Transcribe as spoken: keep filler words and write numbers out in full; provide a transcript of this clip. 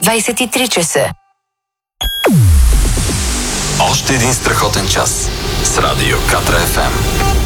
двайсет и три часа. Още един страхотен час с Радио Катра еф ем.